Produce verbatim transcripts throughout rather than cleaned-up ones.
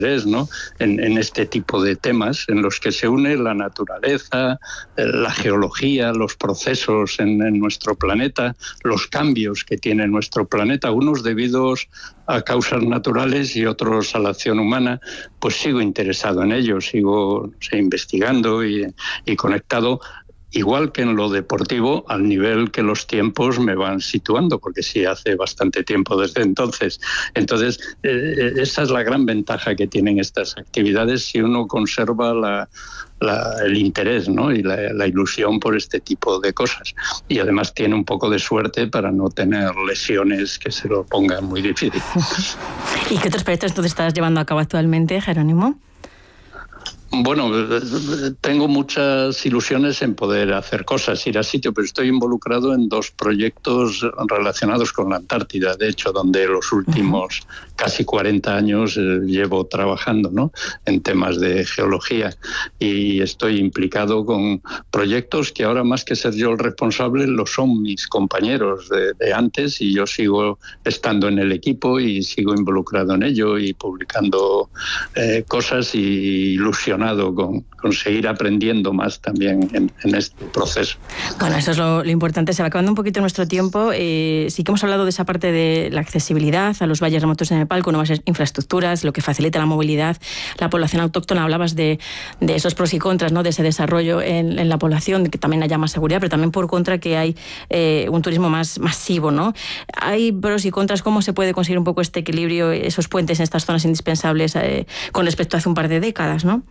¿no? En, en este tipo de temas en los que se une la naturaleza, la geología, los procesos en, en nuestro planeta, los cambios que tiene nuestro planeta, unos debidos a causas naturales y otros a la acción humana, pues sigo interesado en ello, sigo no sé, investigando y, y conectado, igual que en lo deportivo, al nivel que los tiempos me van situando, porque sí hace bastante tiempo desde entonces. Entonces, eh, esa es la gran ventaja que tienen estas actividades si uno conserva la, la, el interés, ¿no? y la, la ilusión por este tipo de cosas. Y además tiene un poco de suerte para no tener lesiones que se lo pongan muy difícil. ¿Y qué otros proyectos tú estás llevando a cabo actualmente, Jerónimo? Bueno, tengo muchas ilusiones en poder hacer cosas, ir a sitio, pero estoy involucrado en dos proyectos relacionados con la Antártida, de hecho, donde los últimos uh-huh. casi cuarenta años eh, llevo trabajando, ¿no? en temas de geología, y estoy implicado con proyectos que ahora, más que ser yo el responsable, lo son mis compañeros de, de antes, y yo sigo estando en el equipo y sigo involucrado en ello y publicando eh, cosas y ilusionado con, con seguir aprendiendo más también en, en este proceso. Bueno, eso es lo, lo importante. Se va acabando un poquito nuestro tiempo. Eh, sí que hemos hablado de esa parte de la accesibilidad a los valles remotos en Nepal con nuevas infraestructuras, lo que facilita la movilidad, la población autóctona. Hablabas de, de esos pros y contras, ¿no? de ese desarrollo en, en la población, de que también haya más seguridad, pero también por contra que hay eh, un turismo más masivo, ¿no? Hay pros y contras. ¿Cómo se puede conseguir un poco este equilibrio, esos puentes en estas zonas indispensables eh, con respecto a hace un par de décadas, ¿no?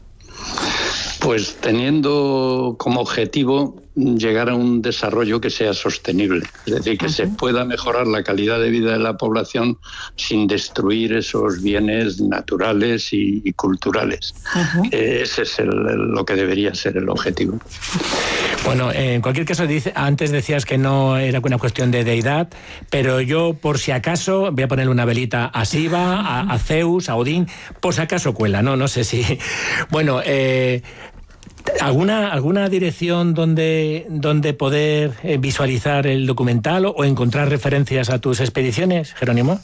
Pues teniendo como objetivo llegar a un desarrollo que sea sostenible, es decir, que uh-huh. se pueda mejorar la calidad de vida de la población sin destruir esos bienes naturales y, y culturales. Uh-huh. Eh, ese es el, el, lo que debería ser el objetivo. Bueno, en cualquier caso, dice, antes decías que no era una cuestión de deidad, pero yo, por si acaso, voy a ponerle una velita a Siva, a, a Zeus, a Odín, por si acaso cuela, ¿no? No sé si... Bueno, eh... ¿Alguna, alguna dirección donde, donde poder visualizar el documental o encontrar referencias a tus expediciones, Jerónimo?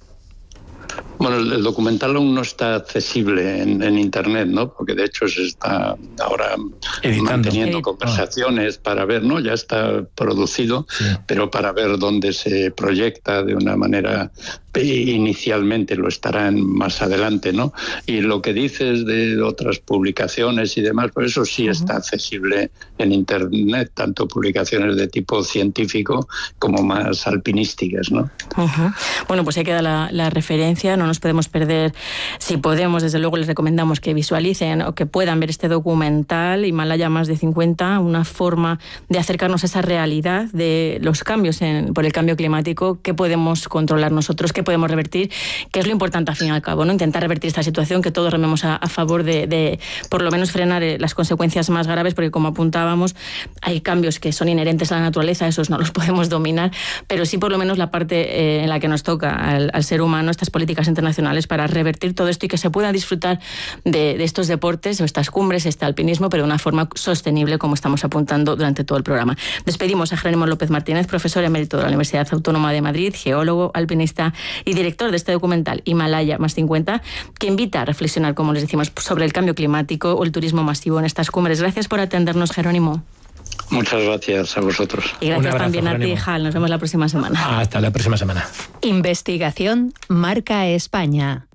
Bueno, el, el documental aún no está accesible en, en Internet, ¿no? Porque de hecho se está ahora editando, manteniendo Edit- conversaciones oh. para ver, ¿no? Ya está producido, sí. pero para ver dónde se proyecta de una manera... Inicialmente lo estarán más adelante, ¿no? Y lo que dices de otras publicaciones y demás, pues eso sí uh-huh. está accesible en Internet, tanto publicaciones de tipo científico como más alpinísticas, ¿no? Uh-huh. Bueno, pues ahí queda la, la referencia, no nos podemos perder. Si podemos, desde luego les recomendamos que visualicen o que puedan ver este documental, Himalaya más de cincuenta, una forma de acercarnos a esa realidad de los cambios en, por el cambio climático, que podemos controlar nosotros, que podemos revertir, que es lo importante al fin y al cabo, ¿no? Intentar revertir esta situación, que todos rememos a, a favor de, de, por lo menos, frenar eh, las consecuencias más graves, porque como apuntábamos, hay cambios que son inherentes a la naturaleza, esos no los podemos dominar, pero sí por lo menos la parte eh, en la que nos toca al, al ser humano, estas políticas internacionales para revertir todo esto y que se pueda disfrutar de, de estos deportes, o estas cumbres, este alpinismo, pero de una forma sostenible, como estamos apuntando durante todo el programa. Despedimos a Jerónimo López Martínez, profesor emérito de la Universidad Autónoma de Madrid, geólogo, alpinista y director de este documental Himalaya más cincuenta, que invita a reflexionar, como les decimos, sobre el cambio climático o el turismo masivo en estas cumbres. Gracias por atendernos, Jerónimo. Muchas gracias a vosotros. Y gracias abrazo, también a Jerónimo. ti, Hal. Nos vemos la próxima semana. Hasta la próxima semana. Investigación Marca España.